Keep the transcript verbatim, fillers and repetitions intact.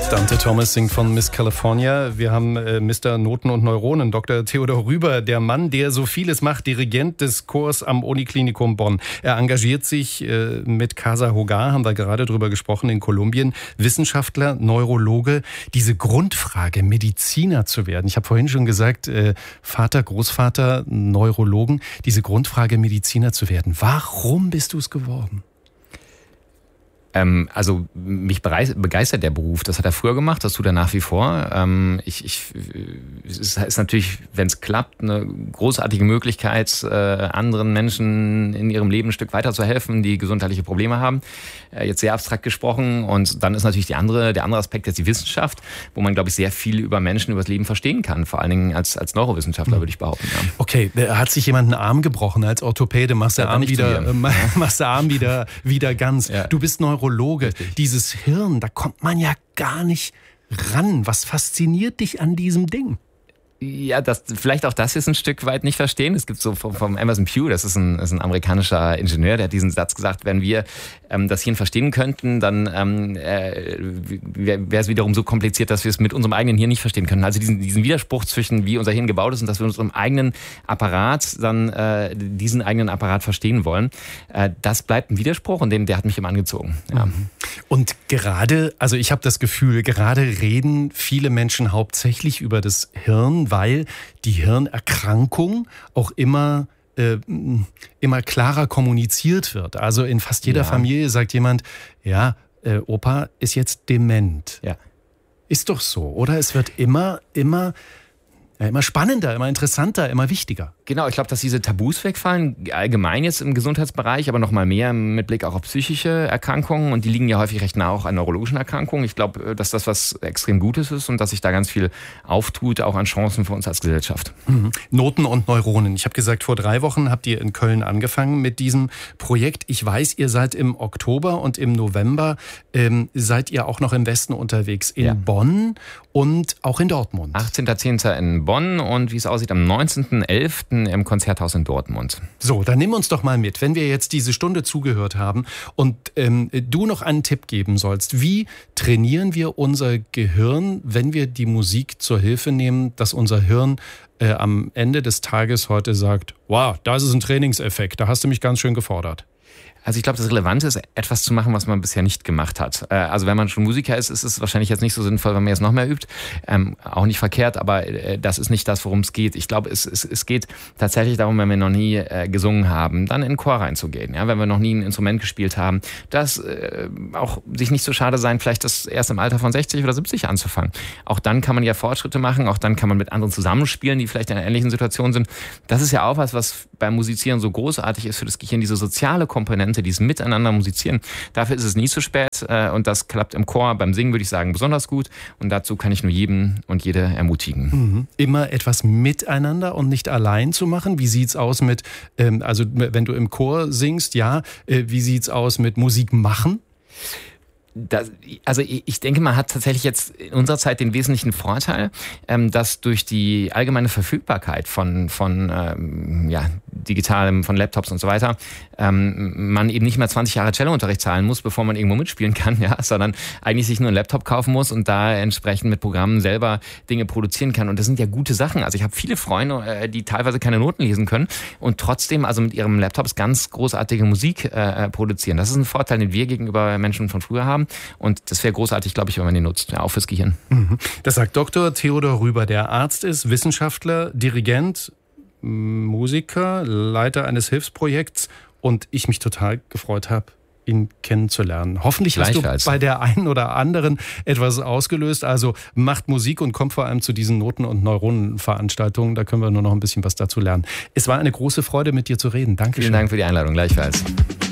Dante Thomas singt von Miss California. Wir haben äh, Mister Noten und Neuronen, Doktor Theodor Rüber, der Mann, der so vieles macht, Dirigent des Chors am Uniklinikum Bonn. Er engagiert sich äh, mit Casa Hogar, haben wir gerade drüber gesprochen, in Kolumbien. Wissenschaftler, Neurologe. Diese Grundfrage, Mediziner zu werden. Ich habe vorhin schon gesagt, äh, Vater, Großvater, Neurologen. Diese Grundfrage, Mediziner zu werden. Warum bist du es geworden? Ähm, also mich begeistert der Beruf. Das hat er früher gemacht, das tut er nach wie vor. Ähm, ich, ich, es ist natürlich, wenn es klappt, eine großartige Möglichkeit, äh, anderen Menschen in ihrem Leben ein Stück weiterzuhelfen, die gesundheitliche Probleme haben. Äh, jetzt sehr abstrakt gesprochen. Und dann ist natürlich die andere, der andere Aspekt jetzt die Wissenschaft, wo man, glaube ich, sehr viel über Menschen, über das Leben verstehen kann. Vor allen Dingen als, als Neurowissenschaftler, mhm. würde ich behaupten. Ja. Okay, hat sich jemand einen Arm gebrochen als Orthopäde? Machst du ja, Arm wieder, äh, machst du Arm wieder, wieder ganz. Ja. Du bist Neurologe. Richtig. Dieses Hirn, da kommt man ja gar nicht ran. Was fasziniert dich an diesem Ding? Ja, das, vielleicht auch das ist ein Stück weit nicht verstehen. Es gibt so vom, vom Emerson Pugh, das ist ein, ist ein amerikanischer Ingenieur, der hat diesen Satz gesagt, wenn wir ähm, das Hirn verstehen könnten, dann ähm, äh, wäre es wiederum so kompliziert, dass wir es mit unserem eigenen Hirn nicht verstehen können. Also diesen, diesen Widerspruch zwischen wie unser Hirn gebaut ist und dass wir unserem eigenen Apparat dann äh, diesen eigenen Apparat verstehen wollen, äh, das bleibt ein Widerspruch und den, der hat mich immer angezogen. Ja. Und gerade, also ich habe das Gefühl, gerade reden viele Menschen hauptsächlich über das Hirn, weil die Hirnerkrankung auch immer, äh, immer klarer kommuniziert wird. Also in fast jeder ja. Familie sagt jemand, ja, äh, Opa ist jetzt dement. Ja. Ist doch so, oder? Es wird immer, immer, ja, immer spannender, immer interessanter, immer wichtiger. Genau, ich glaube, dass diese Tabus wegfallen, allgemein jetzt im Gesundheitsbereich, aber noch mal mehr mit Blick auch auf psychische Erkrankungen. Und die liegen ja häufig recht nah auch an neurologischen Erkrankungen. Ich glaube, dass das was extrem Gutes ist und dass sich da ganz viel auftut, auch an Chancen für uns als Gesellschaft. Mhm. Noten und Neuronen. Ich habe gesagt, vor drei Wochen habt ihr in Köln angefangen mit diesem Projekt. Ich weiß, ihr seid im Oktober und im November ähm, seid ihr auch noch im Westen unterwegs. In ja. Bonn und auch in Dortmund. achtzehnter zehnter in Bonn und wie es aussieht, am neunzehnten elften im Konzerthaus in Dortmund. So, dann nimm uns doch mal mit, wenn wir jetzt diese Stunde zugehört haben und ähm, du noch einen Tipp geben sollst. Wie trainieren wir unser Gehirn, wenn wir die Musik zur Hilfe nehmen, dass unser Hirn äh, am Ende des Tages heute sagt, wow, das ist ein Trainingseffekt, da hast du mich ganz schön gefordert. Also ich glaube, das Relevante ist, etwas zu machen, was man bisher nicht gemacht hat. Also wenn man schon Musiker ist, ist es wahrscheinlich jetzt nicht so sinnvoll, wenn man jetzt noch mehr übt. Ähm, auch nicht verkehrt, aber das ist nicht das, worum es geht. Ich glaube, es, es, es geht tatsächlich darum, wenn wir noch nie äh, gesungen haben, dann in den Chor reinzugehen. Ja? Wenn wir noch nie ein Instrument gespielt haben, dass äh, auch sich nicht so schade sein, vielleicht das erst im Alter von sechzig oder siebzig anzufangen. Auch dann kann man ja Fortschritte machen, auch dann kann man mit anderen zusammenspielen, die vielleicht in einer ähnlichen Situation sind. Das ist ja auch was, was beim Musizieren so großartig ist für das Gehirn, diese soziale Komponente, dieses Miteinander musizieren. Dafür ist es nie zu spät und das klappt im Chor, beim Singen würde ich sagen besonders gut und dazu kann ich nur jeden und jede ermutigen. Mhm. Immer etwas miteinander und nicht allein zu machen. Wie sieht's aus mit, ähm, also wenn du im Chor singst, ja, äh, wie sieht's aus mit Musik machen? Das, also ich denke, man hat tatsächlich jetzt in unserer Zeit den wesentlichen Vorteil, dass durch die allgemeine Verfügbarkeit von, von ähm, ja, digitalem, von Laptops und so weiter, ähm, man eben nicht mehr zwanzig Jahre Cellounterricht zahlen muss, bevor man irgendwo mitspielen kann, ja, sondern eigentlich sich nur einen Laptop kaufen muss und da entsprechend mit Programmen selber Dinge produzieren kann. Und das sind ja gute Sachen. Also ich habe viele Freunde, die teilweise keine Noten lesen können und trotzdem also mit ihrem Laptops ganz großartige Musik äh, produzieren. Das ist ein Vorteil, den wir gegenüber Menschen von früher haben. Und das wäre großartig, glaube ich, wenn man den nutzt, ja, auch fürs Gehirn. Das sagt Doktor Theodor Rüber, der Arzt ist, Wissenschaftler, Dirigent, Musiker, Leiter eines Hilfsprojekts und ich mich total gefreut habe, ihn kennenzulernen. Hoffentlich hast du bei der einen oder anderen etwas ausgelöst. Also macht Musik und kommt vor allem zu diesen Noten- und Neuronenveranstaltungen. Da können wir nur noch ein bisschen was dazu lernen. Es war eine große Freude, mit dir zu reden. Dankeschön. Vielen Dank für die Einladung. Gleichfalls.